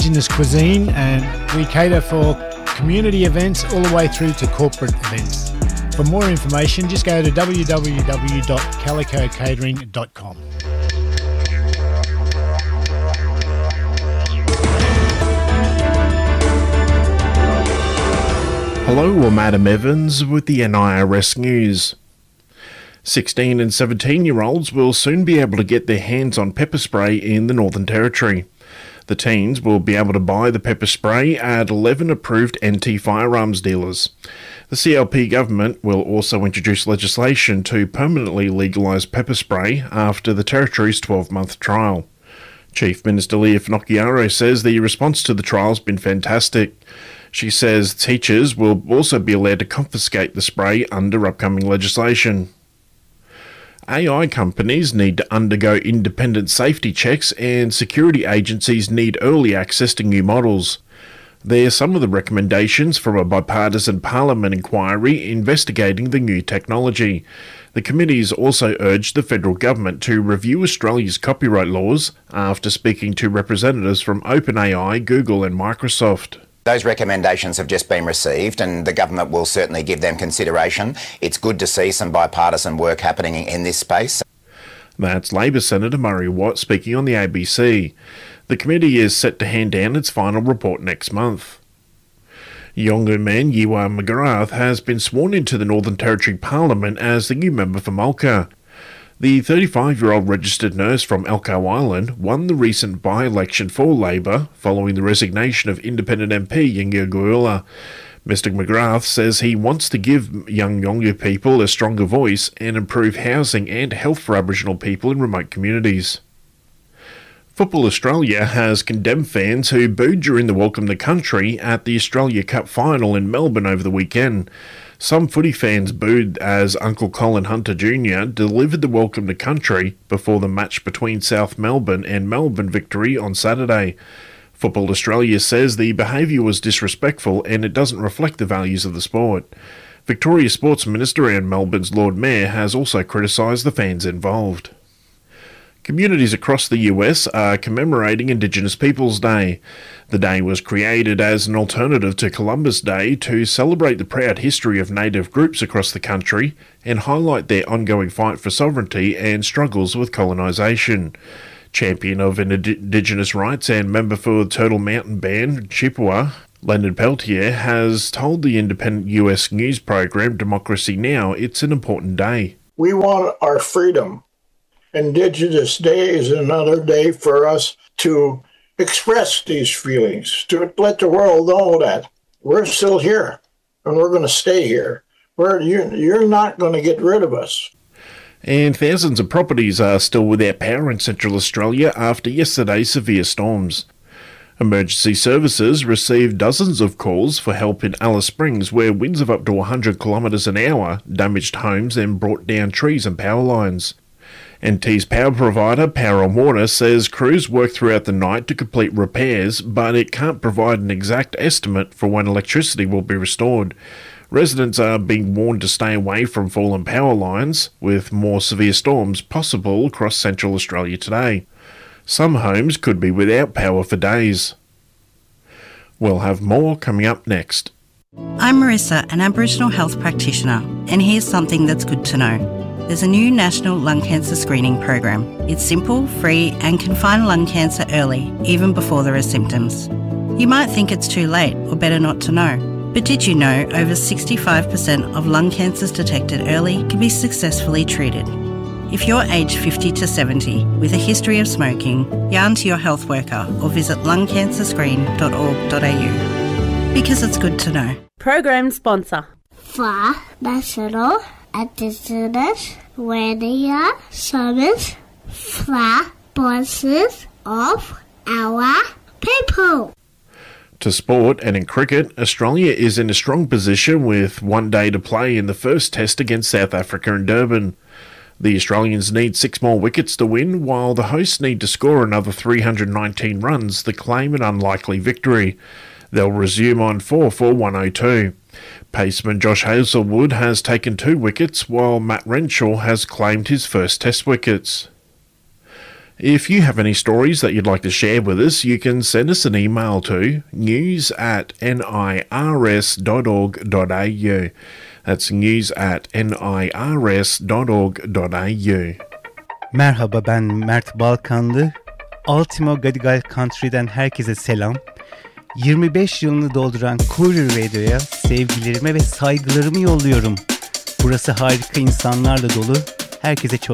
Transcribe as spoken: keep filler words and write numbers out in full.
Indigenous cuisine, and we cater for community events all the way through to corporate events. For more information, just go to w w w dot calico catering dot com. Hello, I'm Adam Evans with the N I R S News. sixteen and seventeen-year-olds will soon be able to get their hands on pepper spray in the Northern Territory. The teens will be able to buy the pepper spray at eleven approved anti-firearms dealers. The C L P government will also introduce legislation to permanently legalise pepper spray after the Territory's twelve-month trial. Chief Minister Leah Finocchiaro says the response to the trial has been fantastic. She says teachers will also be allowed to confiscate the spray under upcoming legislation. A I companies need to undergo independent safety checks and security agencies need early access to new models. They are some of the recommendations from a bipartisan Parliament inquiry investigating the new technology. The committees also urged the federal government to review Australia's copyright laws after speaking to representatives from OpenAI, Google and Microsoft. Those recommendations have just been received and the government will certainly give them consideration. It's good to see some bipartisan work happening in this space. That's Labor Senator Murray Watt speaking on the A B C. The committee is set to hand down its final report next month. Yolngu man Yiwa McGrath has been sworn into the Northern Territory Parliament as the new member for Mulga. The thirty-five-year-old registered nurse from Elcho Island won the recent by-election for Labor following the resignation of independent M P Yinga Guula. Mister McGrath says he wants to give young Yolngu people a stronger voice and improve housing and health for Aboriginal people in remote communities. Football Australia has condemned fans who booed during the Welcome to Country at the Australia Cup final in Melbourne over the weekend. Some footy fans booed as Uncle Colin Hunter Junior delivered the Welcome to Country before the match between South Melbourne and Melbourne Victory on Saturday. Football Australia says the behaviour was disrespectful and it doesn't reflect the values of the sport. Victoria's Sports Minister and Melbourne's Lord Mayor has also criticised the fans involved. Communities across the U S are commemorating Indigenous Peoples Day. The day was created as an alternative to Columbus Day to celebrate the proud history of Native groups across the country and highlight their ongoing fight for sovereignty and struggles with colonisation. Champion of Indigenous rights and member for Turtle Mountain Band, Chippewa, Leonard Peltier, has told the independent U S news program Democracy Now! It's an important day. We want our freedom. Indigenous Day is another day for us to express these feelings, to let the world know that we're still here and we're going to stay here. We're, you, you're not going to get rid of us. And thousands of properties are still without power in Central Australia after yesterday's severe storms. Emergency services received dozens of calls for help in Alice Springs, where winds of up to one hundred kilometres an hour damaged homes and brought down trees and power lines. N T's power provider, Power and Water, says crews worked throughout the night to complete repairs, but it can't provide an exact estimate for when electricity will be restored. Residents are being warned to stay away from fallen power lines, with more severe storms possible across Central Australia today. Some homes could be without power for days. We'll have more coming up next. I'm Marissa, an Aboriginal health practitioner, and here's something that's good to know. There's a new national lung cancer screening program. It's simple, free, and can find lung cancer early, even before there are symptoms. You might think it's too late or better not to know. But did you know over sixty-five percent of lung cancers detected early can be successfully treated? If you're aged fifty to seventy with a history of smoking, yarn to your health worker or visit lung cancer screen dot org dot a u. Because it's good to know. Program sponsor. For National Indigenous Radio Service for voices of our people. To sport, and in cricket, Australia is in a strong position with one day to play in the first test against South Africa in Durban. The Australians need six more wickets to win, while the hosts need to score another three hundred nineteen runs to claim an unlikely victory. They'll resume on four for one oh two. Paceman Josh Hazlewood has taken two wickets, while Matt Renshaw has claimed his first test wickets. If you have any stories that you'd like to share with us, you can send us an email to news at nirs dot org dot a u. That's news at nirs dot org dot a u. Merhaba, ben Mert Balkanlı. Ultimo Gadigal Country'den herkese selam. yirmi beş yılını dolduran Courier Radio'ya sevgilerimi ve saygılarımı yolluyorum. Burası harika insanlarla dolu. Herkese çok